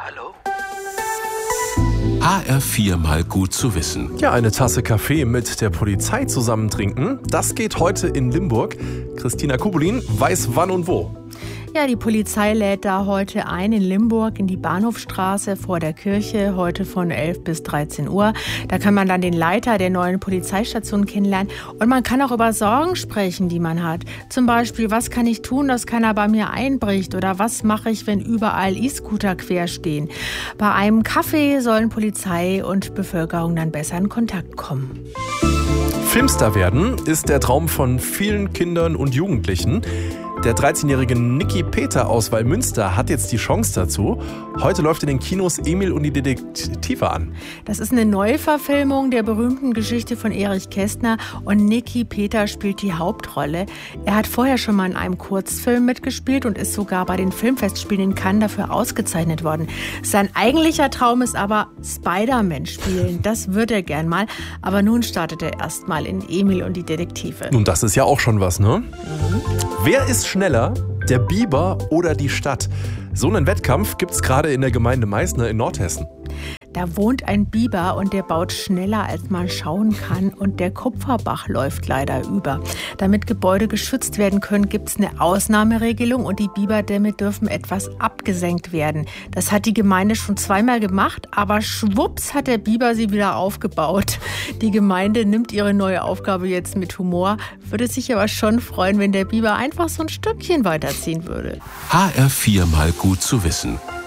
Hallo? HR4 mal gut zu wissen. Ja, eine Tasse Kaffee mit der Polizei zusammen trinken, das geht heute in Limburg. Christina Kubulin weiß wann und wo. Ja, die Polizei lädt da heute ein in Limburg in die Bahnhofstraße vor der Kirche, heute von 11 bis 13 Uhr. Da kann man dann den Leiter der neuen Polizeistation kennenlernen und man kann auch über Sorgen sprechen, die man hat. Zum Beispiel, was kann ich tun, dass keiner bei mir einbricht, oder was mache ich, wenn überall E-Scooter quer stehen. Bei einem Kaffee sollen Polizei und Bevölkerung dann besser in Kontakt kommen. Filmstar werden ist der Traum von vielen Kindern und Jugendlichen. Der 13-jährige Niki Peter aus Wallmünster hat jetzt die Chance dazu. Heute läuft in den Kinos Emil und die Detektive an. Das ist eine Neuverfilmung der berühmten Geschichte von Erich Kästner und Niki Peter spielt die Hauptrolle. Er hat vorher schon mal in einem Kurzfilm mitgespielt und ist sogar bei den Filmfestspielen in Cannes dafür ausgezeichnet worden. Sein eigentlicher Traum ist aber Spider-Man spielen. Das würde er gern mal, aber nun startet er erst mal in Emil und die Detektive. Nun, das ist ja auch schon was, ne? Wer ist schneller, der Biber oder die Stadt? So einen Wettkampf gibt's gerade in der Gemeinde Meißner in Nordhessen. Da wohnt ein Biber und der baut schneller, als man schauen kann. Und der Kupferbach läuft leider über. Damit Gebäude geschützt werden können, gibt es eine Ausnahmeregelung und die Biberdämme dürfen etwas abgesenkt werden. Das hat die Gemeinde schon zweimal gemacht, aber schwupps hat der Biber sie wieder aufgebaut. Die Gemeinde nimmt ihre neue Aufgabe jetzt mit Humor, würde sich aber schon freuen, wenn der Biber einfach so ein Stückchen weiterziehen würde. HR4 mal gut zu wissen.